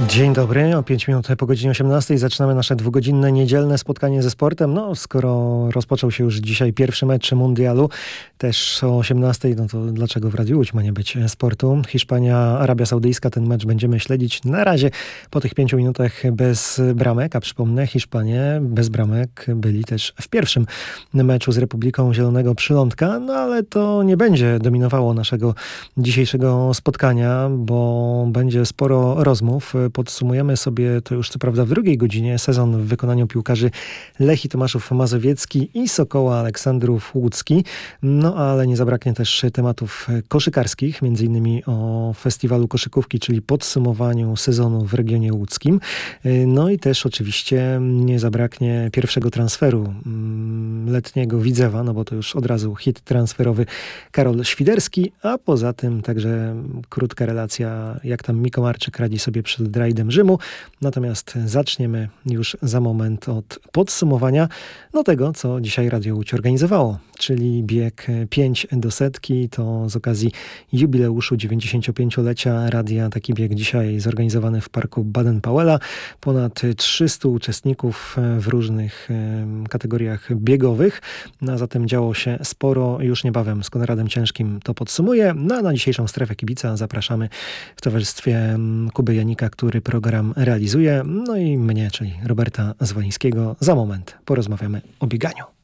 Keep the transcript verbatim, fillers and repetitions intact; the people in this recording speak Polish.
Dzień dobry, o pięć minut po godzinie osiemnastej zaczynamy nasze dwugodzinne niedzielne spotkanie ze sportem. No, skoro rozpoczął się już dzisiaj pierwszy mecz mundialu, też o osiemnastej, no to dlaczego w Radiu Łódź ma nie być sportu? Hiszpania, Arabia Saudyjska, ten mecz będziemy śledzić na razie po tych pięciu minutach bez bramek, a przypomnę, Hiszpanie bez bramek byli też w pierwszym meczu z Republiką Zielonego Przylądka, no ale to nie będzie dominowało naszego dzisiejszego spotkania, bo będzie sporo rozmów. Podsumujemy sobie to już co prawda w drugiej godzinie sezon w wykonaniu piłkarzy Lechii Tomaszów Mazowiecki i Sokoła Aleksandrów Łódzki. No ale nie zabraknie też tematów koszykarskich, między innymi o festiwalu koszykówki, czyli podsumowaniu sezonu w regionie łódzkim. No i też oczywiście nie zabraknie pierwszego transferu letniego Widzewa, no bo to już od razu hit transferowy Karol Świderski, a poza tym także krótka relacja, jak tam Miko Marczyk radzi sobie przed rajdem Rzymu. Natomiast zaczniemy już za moment od podsumowania no tego, co dzisiaj Radio Łódź organizowało, czyli bieg pięć do setki. To z okazji jubileuszu dziewięćdziesięciopięciolecia radia. Taki bieg dzisiaj zorganizowany w parku Baden-Powella. Ponad trzystu uczestników w różnych kategoriach biegowych. No, a zatem działo się sporo. Już niebawem z Konradem Ciężkim to podsumuję. No a na dzisiejszą strefę kibica zapraszamy w towarzystwie Kuby Janika, który program realizuje. No i mnie, czyli Roberta Zwolińskiego. Za moment porozmawiamy o bieganiu.